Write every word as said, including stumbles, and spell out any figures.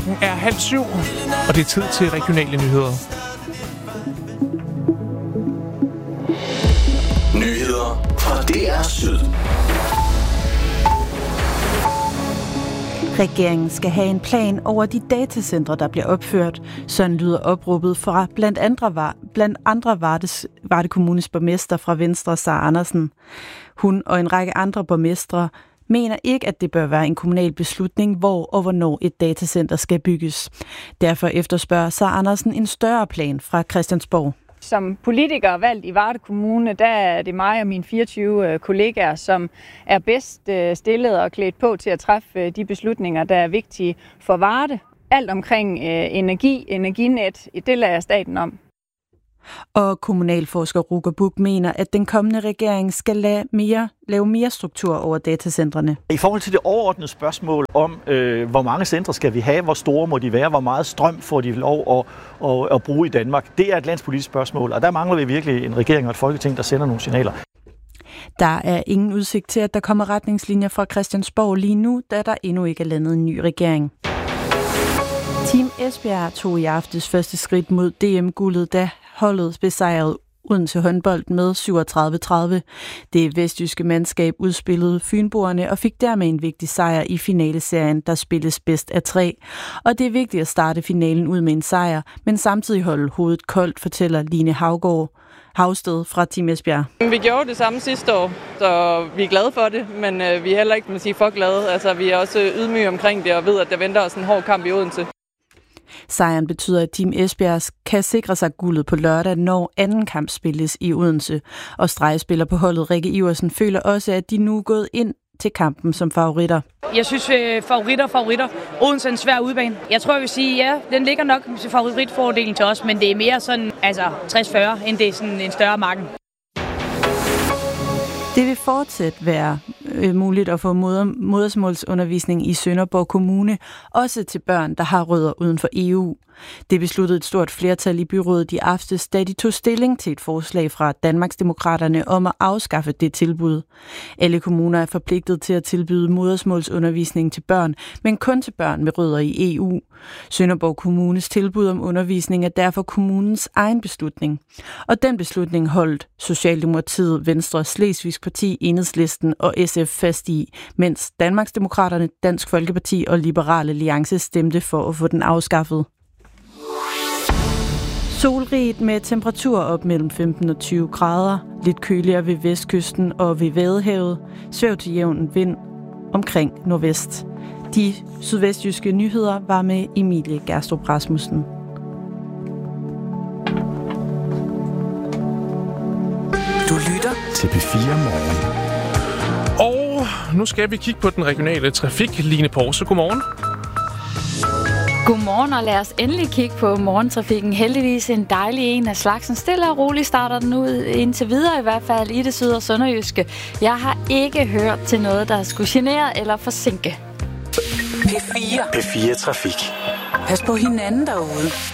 Den er halv syv, og det er tid til regionale nyheder. Nyheder fra D R Syd. Regeringen skal have en plan over de datacentre, der bliver opført. Sådan lyder opråbet fra blandt andre, blandt andre Vardes, Varde Kommunes borgmester fra Venstre, Sara Andersen. Hun og en række andre borgmestre mener ikke, at det bør være en kommunal beslutning, hvor og hvornår et datacenter skal bygges. Derfor efterspørger Sara Andersen en større plan fra Christiansborg. Som politiker valgt i Varde Kommune, der er det mig og mine fireogtyve kollegaer, som er bedst stillet og klædt på til at træffe de beslutninger, der er vigtige for Varde. Alt omkring energi, energinet, det lader jeg staten om. Og kommunalforsker Ruger Buch mener, at den kommende regering skal lave mere, lave mere struktur over datacentrene. I forhold til det overordnede spørgsmål om, øh, hvor mange centre skal vi have, hvor store må de være, hvor meget strøm får de lov at, at, at bruge i Danmark, det er et landspolitisk spørgsmål, og der mangler vi virkelig en regering og et folketing, der sender nogle signaler. Der er ingen udsigt til, at der kommer retningslinjer fra Christiansborg lige nu, da der endnu ikke er landet en ny regering. Team Esbjerg tog i aftes første skridt mod D M-guldet, da holdet besejrede Odense håndbold med syvogtredive tredive. Det vestjyske mandskab udspillede fynboerne og fik dermed en vigtig sejr i finaleserien, der spilles bedst af tre. Og det er vigtigt at starte finalen ud med en sejr, men samtidig holde hovedet koldt, fortæller Line Havgård Havsted fra Team Esbjerg. Vi gjorde det samme sidste år, så vi er glade for det, men øh, vi er heller ikke, man siger, for glade. Altså, vi er også ydmyge omkring det og ved, at der venter os en hård kamp i Odense. Sejren betyder, at Team Esbjerg kan sikre sig guldet på lørdag, når anden kamp spilles i Odense. Og stregspiller på holdet Rikke Iversen føler også, at de nu er gået ind til kampen som favoritter. Jeg synes, øh, favoritter, favoritter. Odense er en svær udbane. Jeg tror, jeg vil sige, ja, den ligger nok til favoritfordelen til os, men det er mere sådan altså tres fyrre, end det er sådan en større marken. Det vil fortsat være øh, muligt at få moder, modersmålsundervisning i Sønderborg Kommune, også til børn, der har rødder uden for E U. Det besluttede et stort flertal i byrådet i aftes, da de tog stilling til et forslag fra Danmarksdemokraterne om at afskaffe det tilbud. Alle kommuner er forpligtet til at tilbyde modersmålsundervisning til børn, men kun til børn med rødder i E U. Sønderborg Kommunes tilbud om undervisning er derfor kommunens egen beslutning. Og den beslutning holdt Socialdemokratiet, Venstre, Slesvigsk Parti, Enhedslisten og S F fast i, mens Danmarksdemokraterne, Dansk Folkeparti og Liberal Alliance stemte for at få den afskaffet. Solrigt med temperaturer op mellem femten og tyve grader, lidt køligere ved vestkysten og ved Vadehavet, svæv til jævn vind omkring nordvest. De sydvestjyske nyheder var med Emilie Gerstrup Rasmussen. Du lytter til P fire Morgen. Og nu skal vi kigge på den regionale trafik. Line Porse, godmorgen. Godmorgen, og lad os endelig kigge på morgentrafikken. Heldigvis en dejlig en af slagsen. Stille og roligt starter den ud indtil videre, i hvert fald i det syd- og sønderjyske. Jeg har ikke hørt til noget, der skulle genere eller forsinke. P fire. P fire Trafik. Pas på hinanden derude.